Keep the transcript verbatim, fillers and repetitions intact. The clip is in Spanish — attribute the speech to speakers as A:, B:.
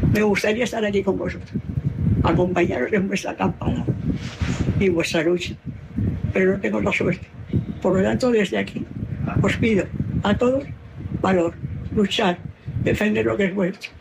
A: Me gustaría estar aquí con vosotros, acompañaros en vuestra acampada y en vuestra lucha, pero no tengo la suerte. Por lo tanto, desde aquí os pido a todos valor, luchar, defender lo que es vuestro.